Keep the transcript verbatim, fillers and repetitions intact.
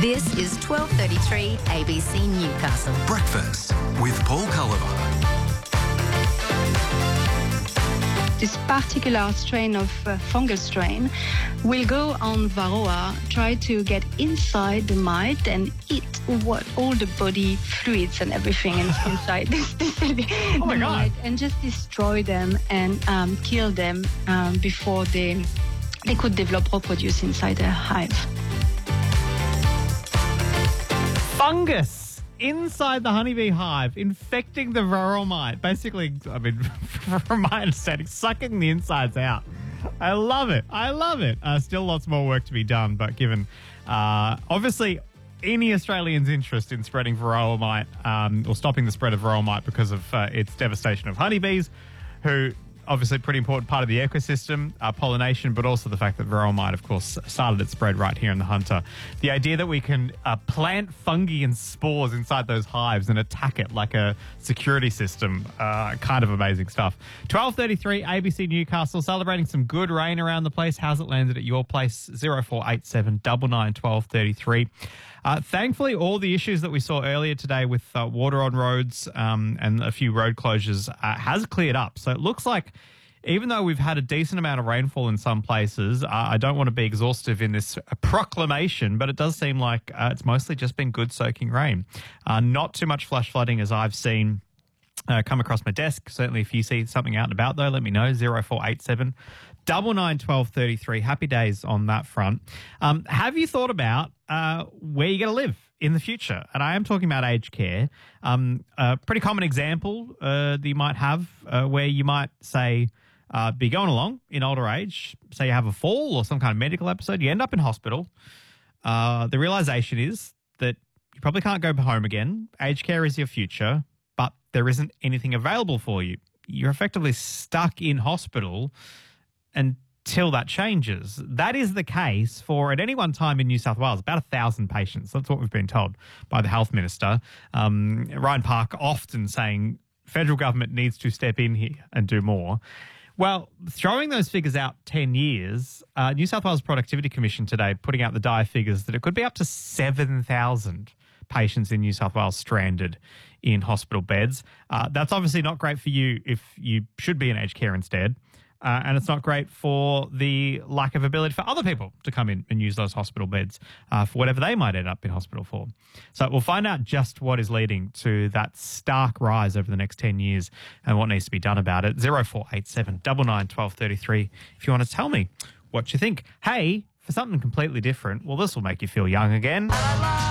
This is twelve thirty-three A B C Newcastle. Breakfast with Paul Culliver. This particular strain of uh, fungal strain will go on Varroa, try to get inside the mite and eat what all the body fluids and everything in, inside this, this the oh my God. mite, and just destroy them and um, kill them um, before they they could develop reproduce inside their hive. Fungus inside the honeybee hive, infecting the varroa mite. Basically, I mean, from my understanding, sucking the insides out. I love it. I love it. Uh, still lots more work to be done, but given, uh, obviously, any Australian's interest in spreading varroa mite um, or stopping the spread of varroa mite because of uh, its devastation of honeybees, who obviously a pretty important part of the ecosystem, uh, pollination, but also the fact that varroa mite, of course, started its spread right here in the Hunter. The idea that we can uh, plant fungi and spores inside those hives and attack it like a security system, uh, kind of amazing stuff. twelve thirty-three A B C Newcastle, celebrating some good rain around the place. How's it landed at your place? zero four eight seven nine nine one two three three. Uh, thankfully, all the issues that we saw earlier today with uh, water on roads um, and a few road closures uh, has cleared up. So it looks like even though we've had a decent amount of rainfall in some places, uh, I don't want to be exhaustive in this proclamation, but it does seem like uh, it's mostly just been good soaking rain. Uh, not too much flash flooding as I've seen uh, come across my desk. Certainly if you see something out and about, though, let me know. zero four eight seven nine nine one two three three. Happy days on that front. Um, have you thought about uh, where you're going to live in the future? And I am talking about aged care. Um, a pretty common example uh, that you might have uh, where you might say, uh, be going along in older age, say you have a fall or some kind of medical episode, you end up in hospital. Uh, the realization is that you probably can't go home again. Aged care is your future, but there isn't anything available for you. You're effectively stuck in hospital until that changes. That is the case for, at any one time in New South Wales, about a thousand patients. That's what we've been told by the Health Minister. Um, Ryan Park often saying federal government needs to step in here and do more. Well, throwing those figures out ten years, uh, New South Wales Productivity Commission today putting out the dire figures that it could be up to seven thousand patients in New South Wales stranded in hospital beds. Uh, that's obviously not great for you if you should be in aged care instead. Uh, and it's not great for the lack of ability for other people to come in and use those hospital beds uh, for whatever they might end up in hospital for. So we'll find out just what is leading to that stark rise over the next ten years and what needs to be done about it. zero four eight seven nine nine one two three three if you want to tell me what you think. Hey, for something completely different, well, this will make you feel young again.